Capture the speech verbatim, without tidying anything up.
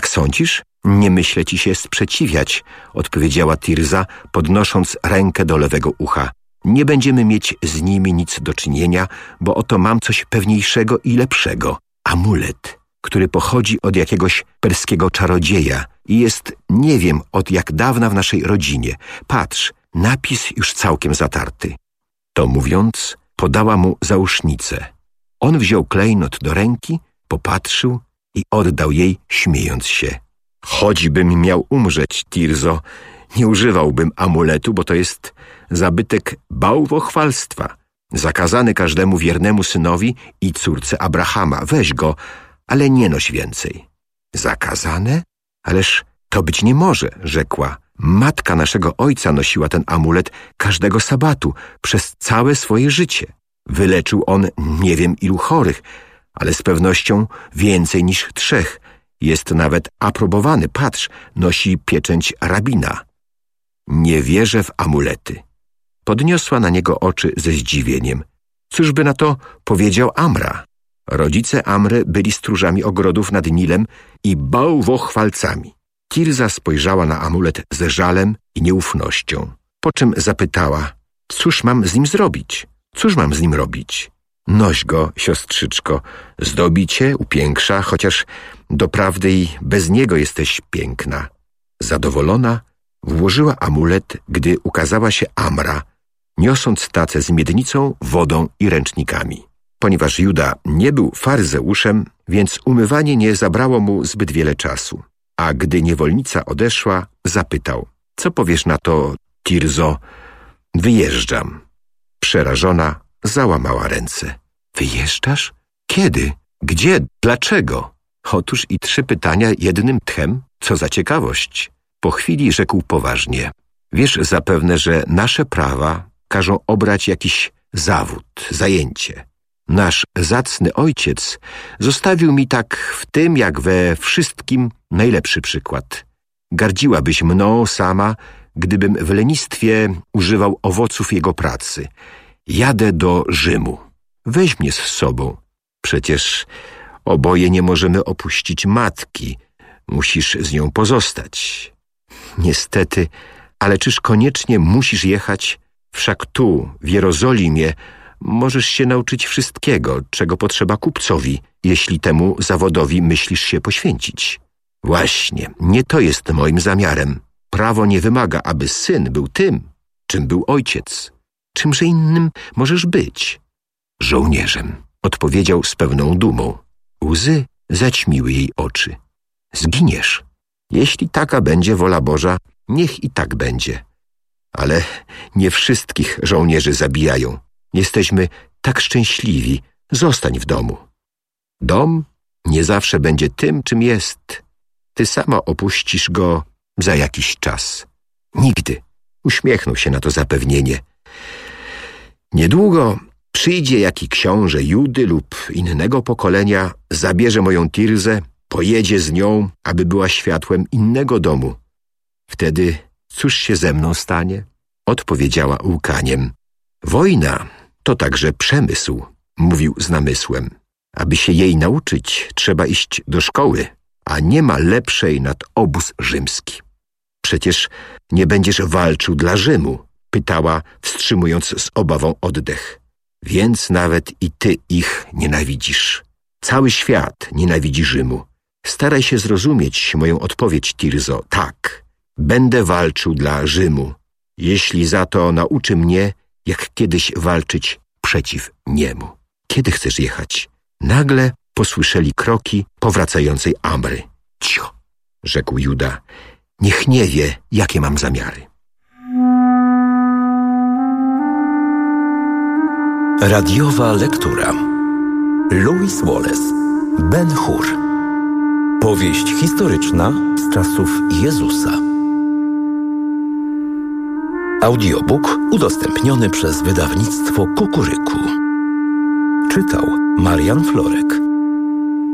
sądzisz? Nie myślę ci się sprzeciwiać, odpowiedziała Tirza, podnosząc rękę do lewego ucha. Nie będziemy mieć z nimi nic do czynienia, bo oto mam coś pewniejszego i lepszego. Amulet, który pochodzi od jakiegoś perskiego czarodzieja i jest nie wiem od jak dawna w naszej rodzinie. Patrz, napis już całkiem zatarty. To mówiąc, podała mu zausznicę. On wziął klejnot do ręki, popatrzył i oddał jej, śmiejąc się. Choćbym miał umrzeć, Tirzo, nie używałbym amuletu, bo to jest zabytek bałwochwalstwa, zakazany każdemu wiernemu synowi i córce Abrahama. Weź go, ale nie noś więcej. Zakazane? Ależ to być nie może, rzekła. Matka naszego ojca nosiła ten amulet każdego sabatu przez całe swoje życie. Wyleczył on nie wiem ilu chorych, ale z pewnością więcej niż trzech. Jest nawet aprobowany. Patrz, nosi pieczęć rabina. Nie wierzę w amulety. Podniosła na niego oczy ze zdziwieniem. Cóż by na to powiedział Amra? Rodzice Amry byli stróżami ogrodów nad Nilem i bałwochwalcami. Tirza spojrzała na amulet ze żalem i nieufnością, po czym zapytała, cóż mam z nim zrobić? Cóż mam z nim robić? Noś go, siostrzyczko, zdobi cię, upiększa, chociaż doprawdy i bez niego jesteś piękna. Zadowolona włożyła amulet, gdy ukazała się Amra, niosąc tacę z miednicą, wodą i ręcznikami. Ponieważ Juda nie był faryzeuszem, więc umywanie nie zabrało mu zbyt wiele czasu. A gdy niewolnica odeszła, zapytał, co powiesz na to, Tirzo? Wyjeżdżam. Przerażona załamała ręce. Wyjeżdżasz? Kiedy? Gdzie? Dlaczego? Otóż i trzy pytania jednym tchem, co za ciekawość. Po chwili rzekł poważnie. Wiesz zapewne, że nasze prawa każą obrać jakiś zawód, zajęcie. Nasz zacny ojciec zostawił mi tak w tym, jak we wszystkim najlepszy przykład. Gardziłabyś mną sama, gdybym w lenistwie używał owoców jego pracy. Jadę do Rzymu. Weź mnie z sobą. Przecież oboje nie możemy opuścić matki. Musisz z nią pozostać. Niestety, ale czyż koniecznie musisz jechać? Wszak tu, w Jerozolimie, możesz się nauczyć wszystkiego, czego potrzeba kupcowi, jeśli temu zawodowi myślisz się poświęcić. Właśnie, nie to jest moim zamiarem. Prawo nie wymaga, aby syn był tym, czym był ojciec. Czymże innym możesz być? Żołnierzem, odpowiedział z pewną dumą. Łzy zaćmiły jej oczy. Zginiesz. Jeśli taka będzie wola Boża, niech i tak będzie. Ale nie wszystkich żołnierzy zabijają. Jesteśmy tak szczęśliwi. Zostań w domu. Dom nie zawsze będzie tym, czym jest. Ty sama opuścisz go za jakiś czas. Nigdy. Uśmiechnął się na to zapewnienie. Niedługo przyjdzie jaki książę Judy lub innego pokolenia, zabierze moją Tirzę, pojedzie z nią, aby była światłem innego domu. Wtedy cóż się ze mną stanie? Odpowiedziała łkaniem. Wojna to także przemysł, mówił z namysłem. Aby się jej nauczyć, trzeba iść do szkoły, a nie ma lepszej nad obóz rzymski. Przecież nie będziesz walczył dla Rzymu, pytała, wstrzymując z obawą oddech. Więc nawet i ty ich nienawidzisz. Cały świat nienawidzi Rzymu. Staraj się zrozumieć moją odpowiedź, Tirzo. Tak, będę walczył dla Rzymu, jeśli za to nauczy mnie, jak kiedyś walczyć przeciw niemu. Kiedy chcesz jechać? Nagle posłyszeli kroki powracającej Amry. Cicho, rzekł Juda. Niech nie wie, jakie mam zamiary. Radiowa lektura. Lewis Wallace, Ben-Hur. Powieść historyczna z czasów Jezusa. Audiobook udostępniony przez wydawnictwo Kukuryku. Czytał Marian Florek.